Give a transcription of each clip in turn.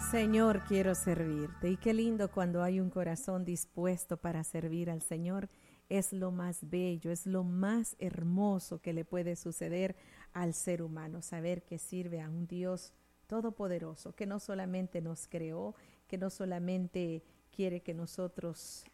Señor, quiero servirte. Y qué lindo cuando hay un corazón dispuesto para servir al Señor. Es lo más bello, es lo más hermoso que le puede suceder al ser humano, saber que sirve a un Dios todopoderoso, que no solamente nos creó, que no solamente quiere que nosotros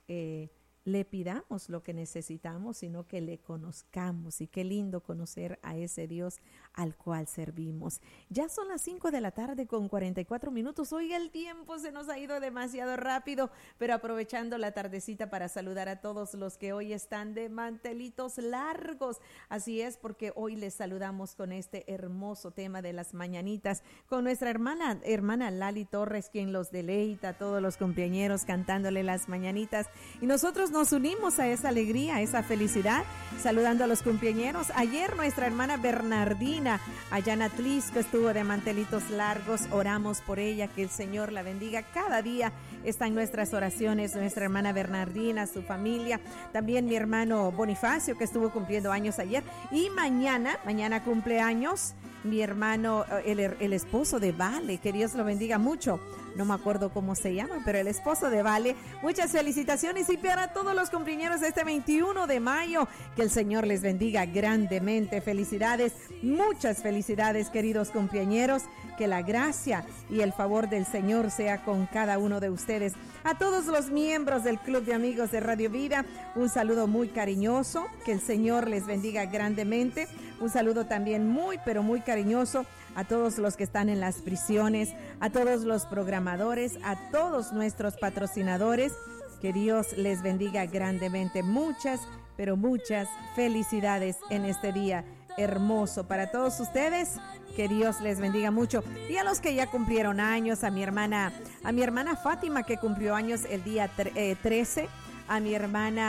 le pidamos lo que necesitamos, sino que le conozcamos. Y qué lindo conocer a ese Dios al cual servimos. Ya son las 5 de la tarde con 44 minutos. Hoy el tiempo se nos ha ido demasiado rápido, pero aprovechando la tardecita para saludar a todos los que hoy están de mantelitos largos. Así es, porque hoy les saludamos con este hermoso tema de las mañanitas, con nuestra hermana Lali Torres, quien los deleita, todos los cumpleañeros cantándole las mañanitas. Y nosotros nos unimos a esa alegría, a esa felicidad, saludando a los cumpleañeros. Ayer nuestra hermana Bernardina, allá en Atlisco, estuvo de mantelitos largos. Oramos por ella, que el Señor la bendiga. Cada día está en nuestras oraciones nuestra hermana Bernardina, su familia. También mi hermano Bonifacio, que estuvo cumpliendo años ayer. Y mañana cumple años mi hermano, el esposo de Vale, que Dios lo bendiga mucho. No me acuerdo cómo se llama, pero el esposo de Vale. Muchas felicitaciones y para todos los cumpleaños de este 21 de mayo, que el Señor les bendiga grandemente. Felicidades, muchas felicidades, queridos cumpleañeros. Que la gracia y el favor del Señor sea con cada uno de ustedes. A todos los miembros del Club de Amigos de Radio Vida, un saludo muy cariñoso. Que el Señor les bendiga grandemente. Un saludo también muy, pero muy cariñoso a todos los que están en las prisiones, a todos los programadores, a todos nuestros patrocinadores. Que Dios les bendiga grandemente. Muchas, pero muchas felicidades en este día hermoso para todos ustedes. Que Dios les bendiga mucho. Y a los que ya cumplieron años, a mi hermana Fátima, que cumplió años el día 13, a mi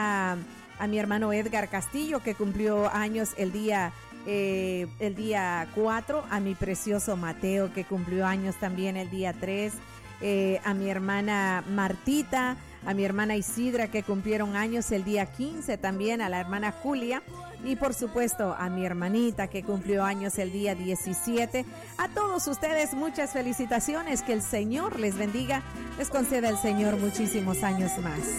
hermano Edgar Castillo, que cumplió años el día 4, a mi precioso Mateo, que cumplió años también el día 3, a mi hermana Martita, a mi hermana Isidra, que cumplieron años el día 15, también a la hermana Julia, y por supuesto a mi hermanita, que cumplió años el día 17. A todos ustedes muchas felicitaciones, que el Señor les bendiga, les conceda el Señor muchísimos años más.